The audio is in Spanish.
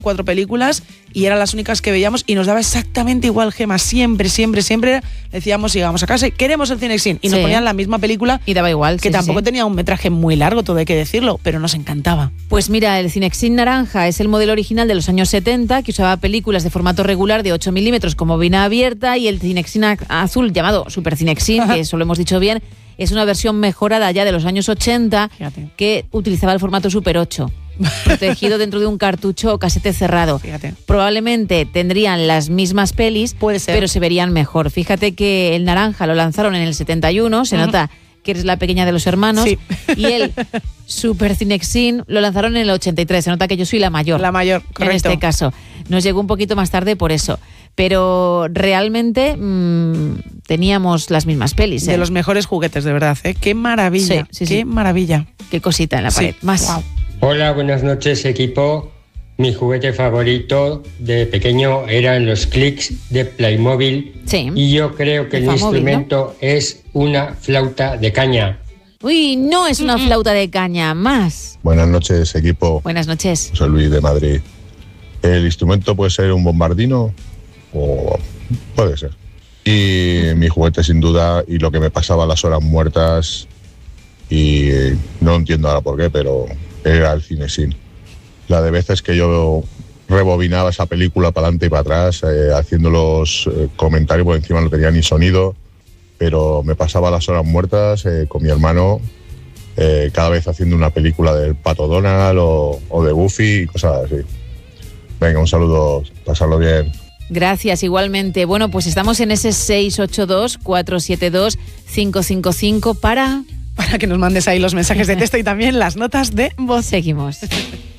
4 películas y eran las únicas que veíamos y nos daba exactamente igual, Gema. Siempre decíamos, llegamos a casa y queremos el Cinexin. Y nos ponían la misma película. Y daba igual. Que tampoco tenía un metraje muy largo, todo hay que decirlo, pero nos encantaba. Pues mira, el Cinexin naranja es el modelo original de los años 70 que usaba películas de formato regular de 8 milímetros con bobina abierta, y el Cinexin azul llamado Super Cinexin, que eso lo hemos dicho bien, es una versión mejorada ya de los años 80. Fíjate. Que utilizaba el formato Super 8. Protegido dentro de un cartucho o casete cerrado. Fíjate. Probablemente tendrían las mismas pelis, puede ser, pero se verían mejor. Fíjate que el naranja lo lanzaron en el 71, se nota que eres la pequeña de los hermanos, y el Super Cinexin lo lanzaron en el 83, se nota que yo soy la mayor. La mayor, correcto. En este caso. Nos llegó un poquito más tarde por eso. Pero realmente teníamos las mismas pelis. De los mejores juguetes, de verdad. Qué maravilla, qué maravilla. Qué cosita en la pared. Más. Wow. Hola, buenas noches, equipo. Mi juguete favorito de pequeño eran los clics de Playmobil. Sí. Y yo creo que el instrumento, ¿no?, es una flauta de caña. Uy, no es una flauta de caña, más. Buenas noches, equipo. Buenas noches. Soy Luis de Madrid. ¿El instrumento puede ser un bombardino? O puede ser. Y mi juguete, sin duda, y lo que me pasaba las horas muertas, y no entiendo ahora por qué, pero era el Cinexin. La de veces que yo rebobinaba esa película para adelante y para atrás, haciendo los comentarios, por encima no tenía ni sonido, pero me pasaba las horas muertas con mi hermano, cada vez haciendo una película del Pato Donald o de Goofy y cosas así. Venga, un saludo, pasarlo bien. Gracias, igualmente. Bueno, pues estamos en ese 682-472-555 para que nos mandes ahí los mensajes de texto y también las notas de voz. Seguimos.